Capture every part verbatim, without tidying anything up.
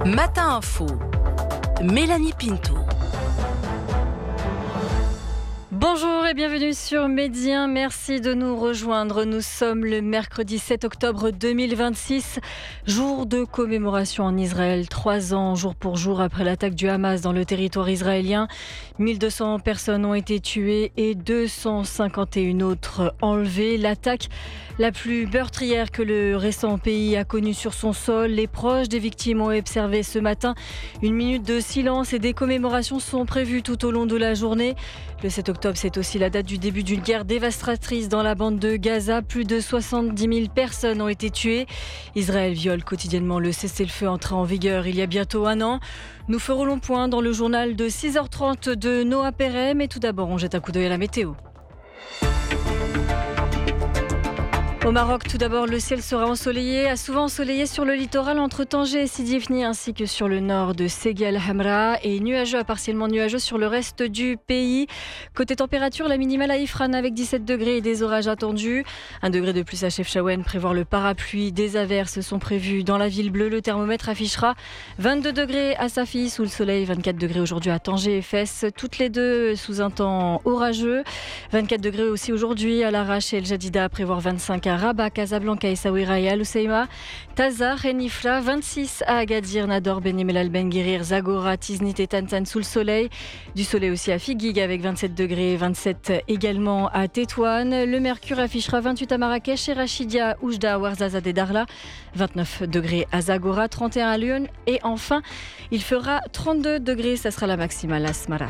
Matin Info, Mélanie Pinto. Bonjour et bienvenue sur Médien. Merci de nous rejoindre. Nous sommes le mercredi sept octobre deux mille vingt-six, jour de commémoration en Israël. Trois ans, jour pour jour, après l'attaque du Hamas dans le territoire israélien. mille deux cents personnes ont été tuées et deux cent cinquante et un autres enlevées. L'attaque la plus meurtrière que le récent pays a connue sur son sol. Les proches des victimes ont observé ce matin une minute de silence et des commémorations sont prévues tout au long de la journée. Le sept octobre, c'est aussi la date du début d'une guerre dévastatrice dans la bande de Gaza. Plus de soixante-dix mille personnes ont été tuées. Israël viole quotidiennement le cessez-le-feu entré en vigueur il y a bientôt un an. Nous ferons le point dans le journal de six heures trente de Noah Perret. Mais tout d'abord, on jette un coup d'œil à la météo. Au Maroc, tout d'abord, le ciel sera ensoleillé, a souvent ensoleillé sur le littoral entre Tanger et Sidi Ifni ainsi que sur le nord de Séguia El Hamra et nuageux à partiellement nuageux sur le reste du pays. Côté température, la minimale à Ifrane avec dix-sept degrés et des orages attendus. Un degré de plus à Chefchaouen, prévoir le parapluie. Des averses sont prévues dans la ville bleue. Le thermomètre affichera vingt-deux degrés à Safi sous le soleil, vingt-quatre degrés aujourd'hui à Tanger et Fès, toutes les deux sous un temps orageux. vingt-quatre degrés aussi aujourd'hui à Larache et El Jadida, à prévoir vingt-cinq à Rabat, Casablanca, Essaouira et Al-Hoceima, Taza, Renifla, vingt-six à Agadir, Nador, Benimelal, Ben Guerir, Zagora, Tiznit et Tantan sous le soleil. Du soleil aussi à Figuig avec vingt-sept degrés, vingt-sept également à Tétouane. Le mercure affichera vingt-huit à Marrakech et Rachidia, Oujda, Ouarzazate et Darla, vingt-neuf degrés à Zagora, trente et un à Lyon et enfin il fera trente-deux degrés, ça sera la maximale à Smara.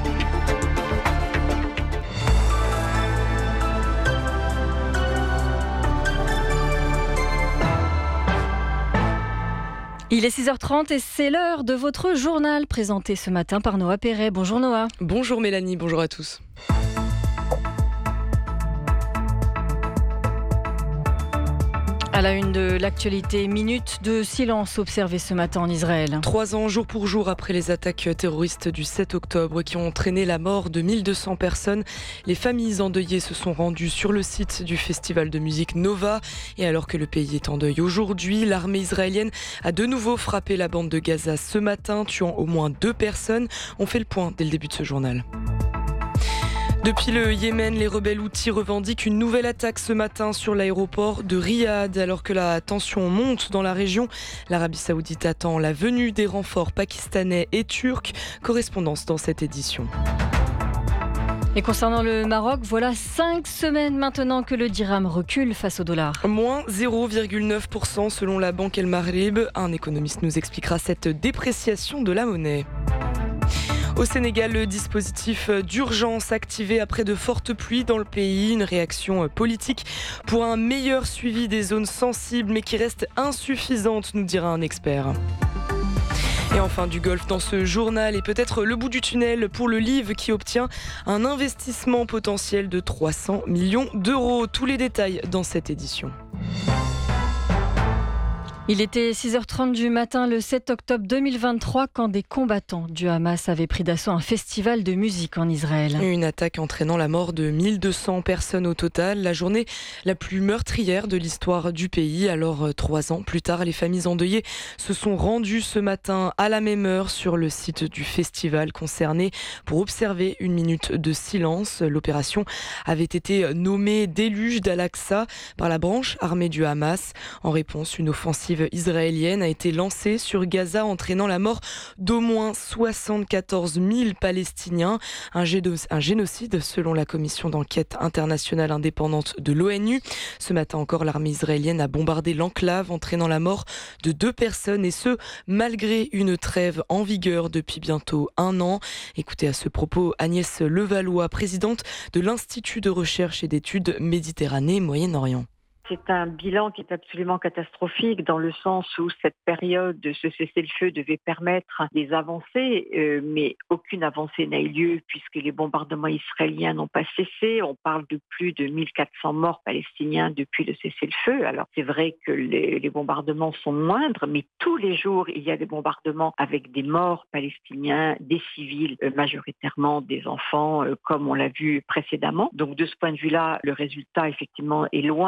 Il est six heures trente et c'est l'heure de votre journal présenté ce matin par Noah Perret. Bonjour Noah. Bonjour Mélanie, bonjour à tous. À la une de l'actualité, minute de silence observée ce matin en Israël. Trois ans, jour pour jour, après les attaques terroristes du sept octobre qui ont entraîné la mort de mille deux cents personnes, les familles endeuillées se sont rendues sur le site du festival de musique Nova. Et alors que le pays est en deuil aujourd'hui, l'armée israélienne a de nouveau frappé la bande de Gaza ce matin, tuant au moins deux personnes. On fait le point dès le début de ce journal. Depuis le Yémen, les rebelles houthis revendiquent une nouvelle attaque ce matin sur l'aéroport de Riyad. Alors que la tension monte dans la région, l'Arabie Saoudite attend la venue des renforts pakistanais et turcs. Correspondance dans cette édition. Et concernant le Maroc, voilà cinq semaines maintenant que le dirham recule face au dollar. Moins zéro virgule neuf pour cent selon la banque El Maghrib. Un économiste nous expliquera cette dépréciation de la monnaie. Au Sénégal, le dispositif d'urgence activé après de fortes pluies dans le pays. Une réaction politique pour un meilleur suivi des zones sensibles mais qui reste insuffisante, nous dira un expert. Et enfin du golf dans ce journal et peut-être le bout du tunnel pour le Liv qui obtient un investissement potentiel de trois cents millions d'euros. Tous les détails dans cette édition. Il était six heures trente du matin le sept octobre deux mille vingt-trois quand des combattants du Hamas avaient pris d'assaut un festival de musique en Israël. Une attaque entraînant la mort de mille deux cents personnes au total, la journée la plus meurtrière de l'histoire du pays. Alors trois ans plus tard, les familles endeuillées se sont rendues ce matin à la même heure sur le site du festival concerné pour observer une minute de silence. L'opération avait été nommée Déluge d'Al-Aqsa par la branche armée du Hamas. En réponse, une offensive israélienne a été lancée sur Gaza, entraînant la mort d'au moins soixante-quatorze mille Palestiniens. Un, géno- un génocide selon la commission d'enquête internationale indépendante de l'ONU. Ce matin encore, l'armée israélienne a bombardé l'enclave, entraînant la mort de deux personnes et ce, malgré une trêve en vigueur depuis bientôt un an. Écoutez à ce propos Agnès Levallois, présidente de l'Institut de recherche et d'études Méditerranée-Moyen-Orient. C'est un bilan qui est absolument catastrophique dans le sens où cette période de ce cessez-le-feu devait permettre des avancées, euh, mais aucune avancée n'a eu lieu puisque les bombardements israéliens n'ont pas cessé. On parle de plus de mille quatre cents morts palestiniens depuis le cessez-le-feu. Alors c'est vrai que les, les bombardements sont moindres, mais tous les jours il y a des bombardements avec des morts palestiniens, des civils, euh, majoritairement des enfants, euh, comme on l'a vu précédemment. Donc de ce point de vue-là, le résultat effectivement est loin de répondre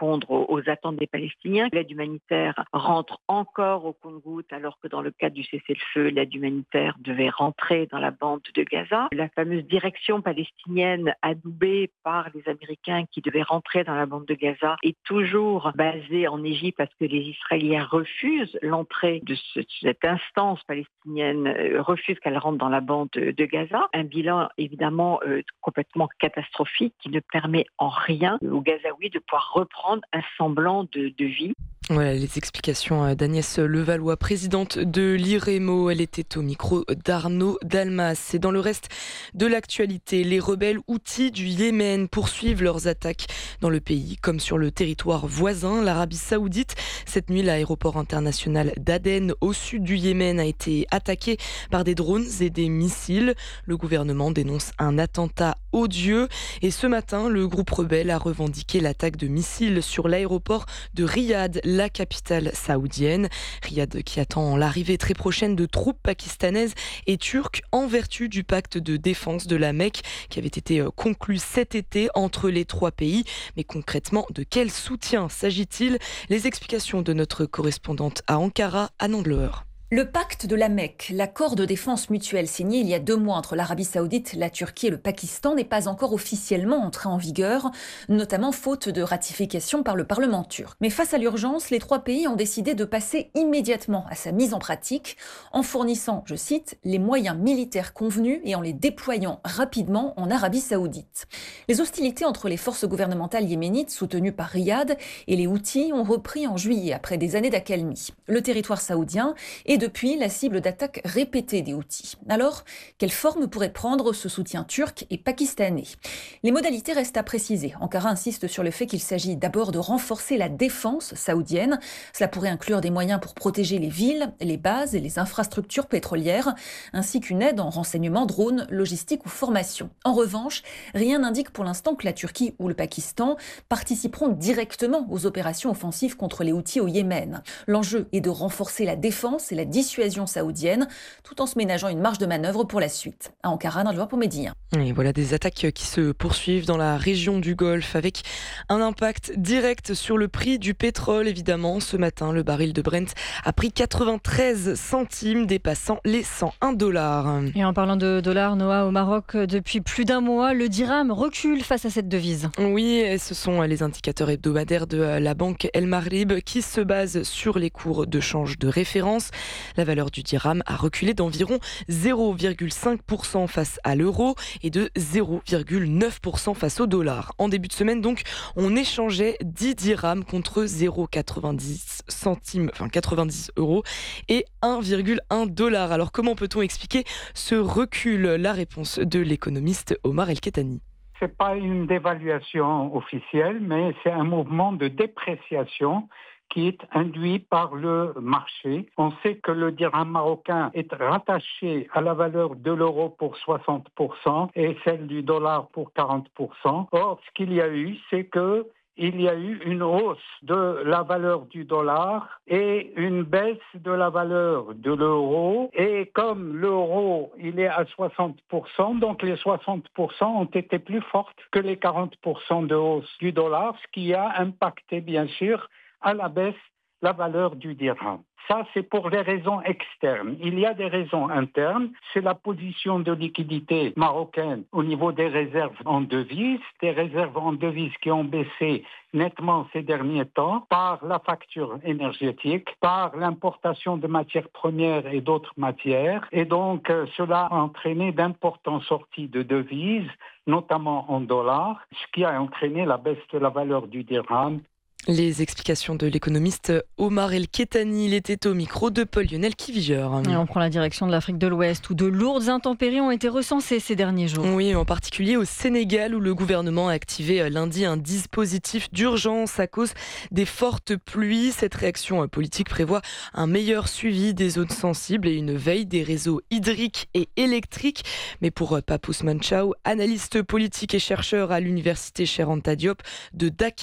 répondre aux, aux attentes des Palestiniens. L'aide humanitaire rentre encore au compte-gouttes alors que dans le cadre du cessez-le-feu, l'aide humanitaire devait rentrer dans la bande de Gaza. La fameuse direction palestinienne adoubée par les Américains qui devaient rentrer dans la bande de Gaza est toujours basée en Égypte parce que les Israéliens refusent l'entrée de ce, cette instance palestinienne, euh, refusent qu'elle rentre dans la bande de, de Gaza. Un bilan évidemment euh, complètement catastrophique qui ne permet en rien aux Gazaouis de pouvoir reprendre un semblant de, de vie. Voilà les explications d'Agnès Levallois, présidente de l'I R E M O. Elle était au micro d'Arnaud Dalmas. Et dans le reste de l'actualité, les rebelles houthis du Yémen poursuivent leurs attaques dans le pays comme sur le territoire voisin, l'Arabie Saoudite. Cette nuit, l'aéroport international d'Aden au sud du Yémen a été attaqué par des drones et des missiles. Le gouvernement dénonce un attentat odieux. Et ce matin, le groupe rebelle a revendiqué l'attaque de missiles sur l'aéroport de Riyad, la capitale saoudienne. Riyad qui attend l'arrivée très prochaine de troupes pakistanaises et turques en vertu du pacte de défense de la Mecque qui avait été conclu cet été entre les trois pays. Mais concrètement, de quel soutien s'agit-il? Les explications de notre correspondante à Ankara, Anne Andlauer. Le pacte de la Mecque, l'accord de défense mutuelle signé il y a deux mois entre l'Arabie Saoudite, la Turquie et le Pakistan n'est pas encore officiellement entré en vigueur, notamment faute de ratification par le Parlement turc. Mais face à l'urgence, les trois pays ont décidé de passer immédiatement à sa mise en pratique en fournissant, je cite, les moyens militaires convenus et en les déployant rapidement en Arabie Saoudite. Les hostilités entre les forces gouvernementales yéménites soutenues par Riyad et les Houthis ont repris en juillet après des années d'accalmie. Le territoire saoudien est depuis la cible d'attaques répétées des Houthis. Alors, quelle forme pourrait prendre ce soutien turc et pakistanais? Les modalités restent à préciser. Ankara insiste sur le fait qu'il s'agit d'abord de renforcer la défense saoudienne. Cela pourrait inclure des moyens pour protéger les villes, les bases et les infrastructures pétrolières, ainsi qu'une aide en renseignement, drones, logistique ou formation. En revanche, rien n'indique pour l'instant que la Turquie ou le Pakistan participeront directement aux opérations offensives contre les Houthis au Yémen. L'enjeu est de renforcer la défense et la dissuasion saoudienne, tout en se ménageant une marge de manœuvre pour la suite. À Ankara, dans le pour Médien. Et voilà des attaques qui se poursuivent dans la région du Golfe avec un impact direct sur le prix du pétrole. Évidemment, ce matin, le baril de Brent a pris quatre-vingt-treize centimes, dépassant les cent un dollars. Et en parlant de dollars, Noah, au Maroc, depuis plus d'un mois, le dirham recule face à cette devise. Oui, ce sont les indicateurs hebdomadaires de la banque El Maghrib qui se basent sur les cours de change de référence. La valeur du dirham a reculé d'environ zéro virgule cinq pour cent face à l'euro et de zéro virgule neuf pour cent face au dollar. En début de semaine, donc, on échangeait dix dirhams contre zéro virgule quatre-vingt-dix centimes, enfin quatre-vingt-dix euros et un virgule un dollar. Alors comment peut-on expliquer ce recul? La réponse de l'économiste Omar El-Kettani. Ce n'est pas une dévaluation officielle, mais c'est un mouvement de dépréciation qui est induit par le marché. On sait que le dirham marocain est rattaché à la valeur de l'euro pour soixante pour cent et celle du dollar pour quarante pour cent. Or, ce qu'il y a eu, c'est que il y a eu une hausse de la valeur du dollar et une baisse de la valeur de l'euro. Et comme l'euro, il est à soixante pour cent, donc les soixante pour cent ont été plus fortes que les quarante pour cent de hausse du dollar, ce qui a impacté, bien sûr, à la baisse la valeur du dirham. Ça, c'est pour les raisons externes. Il y a des raisons internes. C'est la position de liquidité marocaine au niveau des réserves en devises, des réserves en devises qui ont baissé nettement ces derniers temps par la facture énergétique, par l'importation de matières premières et d'autres matières. Et donc, euh, cela a entraîné d'importantes sorties de devises, notamment en dollars, ce qui a entraîné la baisse de la valeur du dirham. Les explications de l'économiste Omar El-Kettani. Il était au micro de Paul-Lionel Kivigeur. Et on prend la direction de l'Afrique de l'Ouest où de lourdes intempéries ont été recensées ces derniers jours. Oui, en particulier au Sénégal où le gouvernement a activé lundi un dispositif d'urgence à cause des fortes pluies. Cette réaction politique prévoit un meilleur suivi des zones sensibles et une veille des réseaux hydriques et électriques. Mais pour Papous Manchao, analyste politique et chercheur à l'université Cheikh Anta Diop de Dakar,